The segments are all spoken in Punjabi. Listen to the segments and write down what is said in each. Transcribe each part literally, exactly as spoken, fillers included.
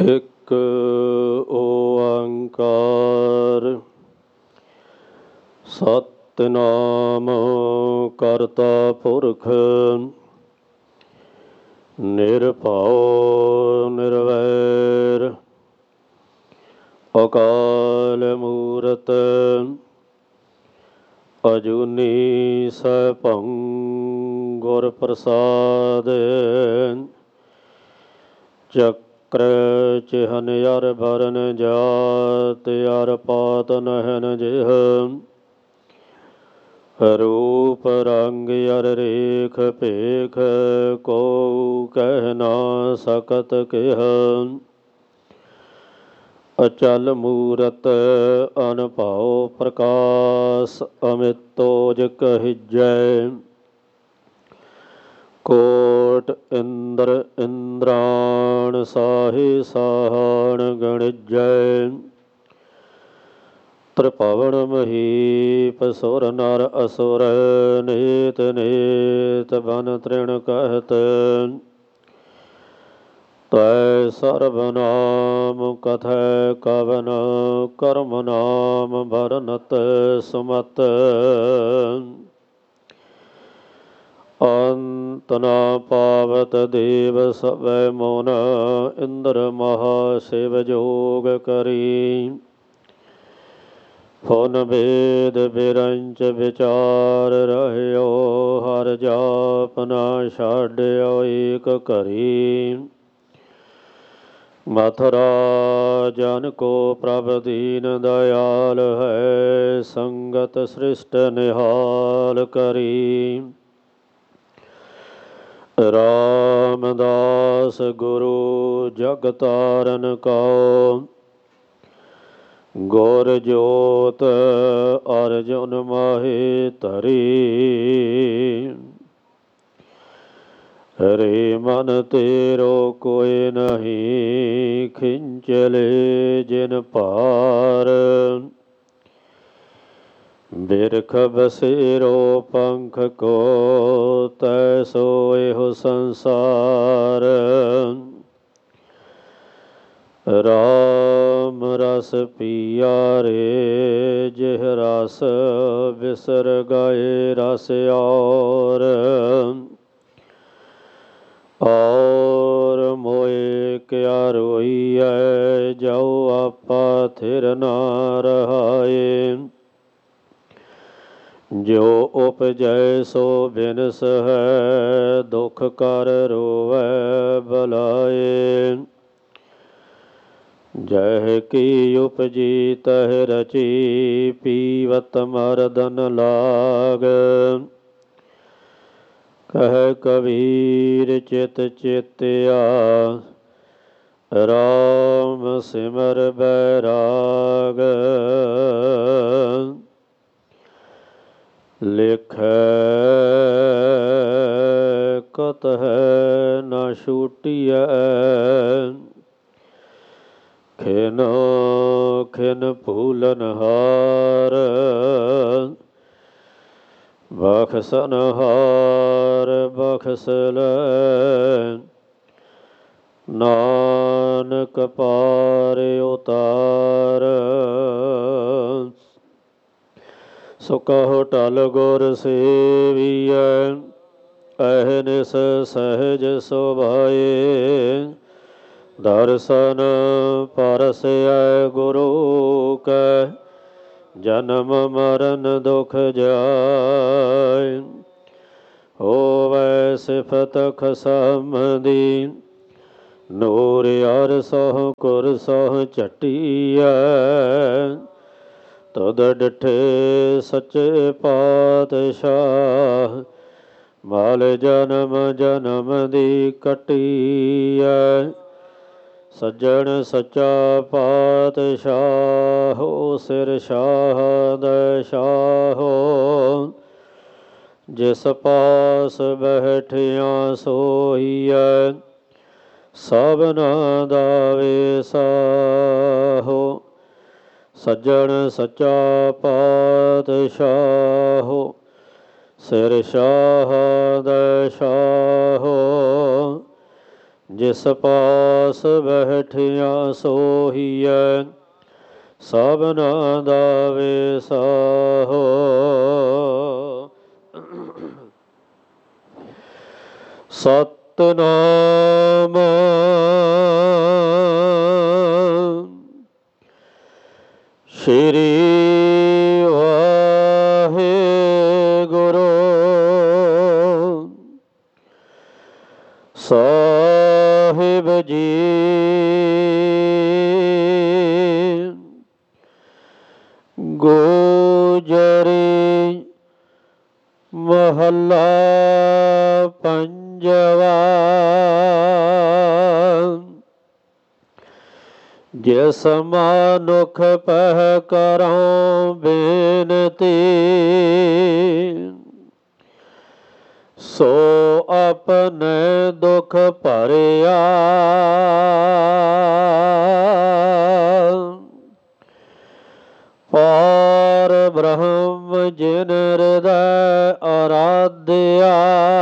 ਇੱਕ ਓੰਕਾਰ ਸਤਿਨਾਮ ਕਰਤਾ ਪੁਰਖ ਨਿਰਭਉ ਨਿਰਵੈਰ ਅਕਾਲ ਮੂਰਤ ਅਜੂਨੀ ਸੈਭੰ ਗੁਰ ਪ੍ਰਸਾਦਿ ਚੱਕਰ ਚਿਹਨ ਅਰ ਭਰਨ ਜਾਤ ਅਰ ਪਾਤ ਨਹਿਨ ਜਿਹ ਰੂਪ ਰੰਗ ਅਰ ਰੇਖ ਭੇਖ ਕੋ ਕਹਿ ਨਾ ਸਕਤ ਕਿਹ ਅਚਲ ਮੂਰਤ ਅਨਭਉ ਪ੍ਰਕਾਸ਼ ਅਮਿਤੋਜ ਕਹਿਜੈ ਕੋਟ ਇੰਦਰ ਇੰਦਰਾਣ ਸਾਹੀ ਸਾਹਣ ਗਣਿਜੈ ਤ੍ਰਿਭਵਨ ਮਹੀਪ ਸੁਰ ਨਰ ਅਸੁਰ ਨੀਤ ਨੀਤ ਬਨ ਤ੍ਰਿਣ ਕਹਿਤ ਤੈ ਸਰਬ ਨਾਮ ਕਥੈ ਕਵਨ ਕਰਮ ਨਾਮ ਭਰਨਤ ਸੁਮਤ ਅੰਤ ਨਾ ਪਾਵਤ ਦੇਵ ਸਭੈ ਮੋਨ ਇੰਦਰ ਮਹਾ ਸ਼ਿਵ ਜੋਗ ਕਰੀ ਫੁਨ ਭੇਦ ਬਿਰੰਚ ਵਿਚਾਰ ਰਹਿਓ ਹਰ ਜਾਪ ਨਾ ਛਾਡਿਓ ਏਕ ਘਰੀ ਮਥੁਰਾ ਜਨ ਕੋ ਪ੍ਰਭ ਦੀਨ ਦਇਆਲ ਹੈ ਸੰਗਤ ਸ੍ਰਿਸ਼ਟ ਨਿਹਾਲ ਕਰੀ ਰਾਮਦਾਸ ਗੁਰੂ ਜਗ ਤਾਰਨ ਕਉ ਗੁਰ ਜੋਤ ਅਰਜੁਨ ਮਾਹੇ ਧਰੀ ਹਰੇ ਮਨ ਤੇਰੋ ਕੋਇ ਨਹੀਂ ਖਿੰਚਲੇ ਜਿਨ ਭਾਰ ਬਿਰਖ ਬਸੇਰੋ ਪੰਖ ਕੋ ਤੈ ਸੋਇਹੁ ਸੰਸਾਰ ਰਾਮ ਰਸ ਪੀਆਰੇ ਜਿਹ ਰਸ ਬਿਸਰ ਗਏ ਰਸ ਔਰ ਔਰ ਮੋਏ ਕਿਆ ਰੋਈਐ ਜਾਉ ਆਪਾ ਥਿਰ ਨਾ ਰਹਾਏ ਜੋ ਉਪਜੈ ਸੋ ਬਿਨਸ ਹੈ ਦੁਖ ਕਰ ਰੋਵੈ ਬਲਾਏ ਜਹ ਕੀ ਉਪਜੀ ਤਹ ਰਚੀ ਪੀਵਤ ਮਰਦਨ ਲਾਗ ਕਹਿ ਕਬੀਰ ਚਿਤ ਚੇਤਿਆ ਰਾਮ ਸਿਮਰ ਬੈਰਾਗ ਲਿਖੈ ਕਤ ਹੈ ਨਾ ਛੂਟੀਐ ਖਿਨ ਖਿਨ ਭੂਲਨ ਹਾਰ ਬਖਸਨ ਹਾਰ ਬਖਸ ਲੈ ਨਾਨਕ ਪਾਰ ਉਤਾਰ ਸੋ ਕਹੋ ਟਲ ਗੁਰ ਸੇਵੀਐ ਅਹਨਿਸ ਸਹਿਜ ਸੁਭਾਏ ਦਰਸ਼ਨ ਪਰਸੈ ਗੁਰੂ ਕੈ ਜਨਮ ਮਰਨ ਦੁਖ ਜਾਇ ਹੋਵੈ ਸਿਫਤ ਖਸਮ ਦੀ ਨੂਰ ਅਰ ਸਹੁ ਕੁਰ ਸਹੁ ਝਟੀਐ ਤਦ ਡਿਠੇ ਸੱਚੇ ਪਾਤਸ਼ਾਹ ਮਾਲ ਜਨਮ ਜਨਮ ਦੀ ਕਟੀਐ ਸੱਜਣ ਸੱਚਾ ਪਾਤਸ਼ਾਹੋ ਸਿਰ ਸ਼ਾਹ ਦੈ ਸ਼ਾਹੋ ਜਿਸ ਪਾਸ ਬੈਠਿਆ ਸੋਈਐ ਸਭਨਾ ਦਾ ਵੇਸਾਹੋ ਸੱਜਣ ਸੱਚਾ ਪਾਤਸ਼ਾਹੋ ਸਿਰ ਸ਼ਾਹ ਦੈ ਸ਼ਾਹੋ ਜਿਸ ਪਾਸ ਬੈਠਿਆ ਸੋਹੀਐ ਸਭਨਾ ਦਾ ਵਿਸਾਹੋ। ਸਤਿਨਾਮ ਸ੍ਰੀ ਵਾਹਿਗੁਰੂ ਸਾਹਿਬ ਜੀ। ਗੋਜਰੀ ਮਹੱਲਾ ਪੰਜਵਾ। ਜਿਸ ਮਨੁੱਖ ਪਹਿ ਕਰਾਂ ਬੇਨਤੀ ਸੋ ਆਪਣੇ ਦੁਖ ਭਰਿਆ। ਪਾਰ ਬ੍ਰਹਮ ਜਿਨ ਹਿਰਦੈ ਆਰਾਧਿਆ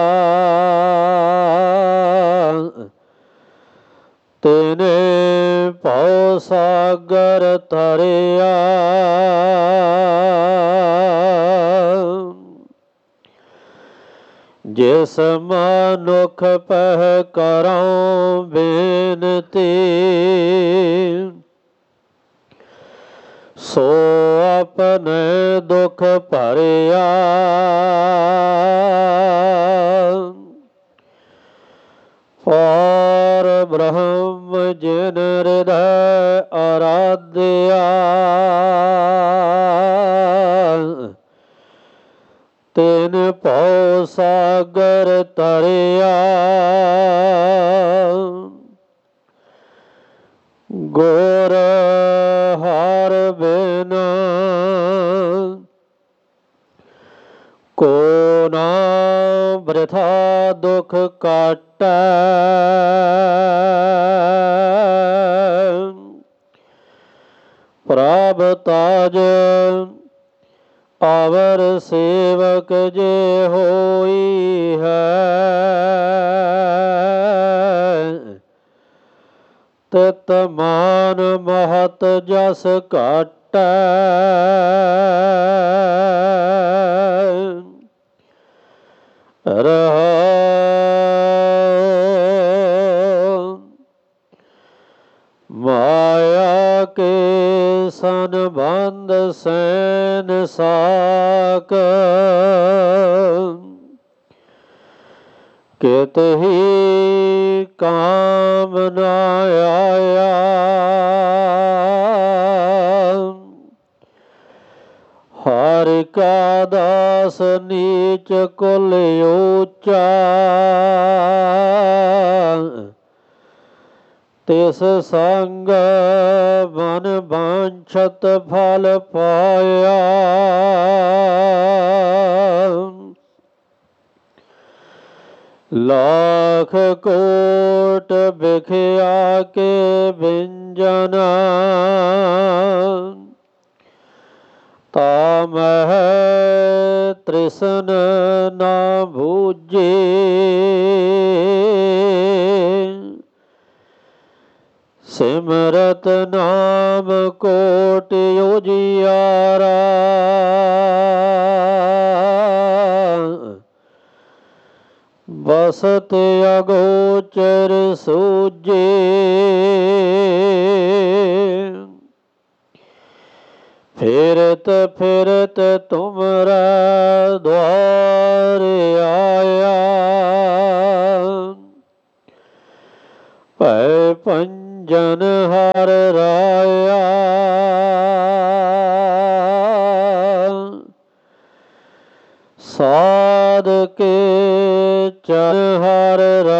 ਤਿਨੇ ਭਉ ਸਾਗਰ ਤਰਿਆ। ਜਿਸ ਮਨੁੱਖ ਪਹਿ ਕਰਾਂ ਬੇਨਤੀ ਸੋ ਆਪਣੇ ਦੁਖ ਭਰਿਆ। ਪਾਰ ਬ੍ਰਹਮ ਜਿਨ ਹਿਰਦੈ ਆਰਾਧਿਆ ਤਿਨ ਭਉ ਸਾਗਰ ਤਰਿਆ। ਗੁਰ ਹਰਿ ਬਿਨਾ ਕੋ ਨਾ ਬ੍ਰਿਥਾ ਦੁਖ ਕਾਟੈ। ਪ੍ਰਭ ਤਾਜ ਆਵਰ ਸੇਵਕ ਜੇ ਹੋਈ ਹੈ ਤਿਤ ਮਾਨ ਮਹਤ ਜਸ ਘਾਟੈ। ਰਹਾਉ ਮਾਇਆ ਕੇ ਸੰਬੰਧ ਸੈਨ ਸਾਕ ਕਿਤਹਿ ਕਾਮ ਨ ਆਇਆ। ਹਰਿ ਕਾ ਦਾਸ ਨੀਚ ਕੁਲ ਊਚਾ ਤਿਸ ਸੰਗ ਮਨ ਵਾਂਛਤ ਫਲ ਪਾਇਆ। ਲਾਖ ਕੋਟ ਬਿਖਿਆ ਕੇ ਬਿੰਜਨ ਤਾ ਮਹਿ ਤ੍ਰਿਸਨ ਨਾ ਬੂਝੇ। ਸਿਮਰਤ ਨਾਮ ਕੋਟਿ ਉਜਿਆਰਾ ਬਸਤ ਅਗੋਚਰ ਸੂਝੇ। ਫਿਰਤ ਫਿਰਤ ਤੁਮਰਾ ਦੁਆਰ ਆਇਆ ਭੈ ਭੰਜਨ ਹਰ ਰਾਇਆ। ਸਾਧ ਕੇ ਚਰਨ ਹਰ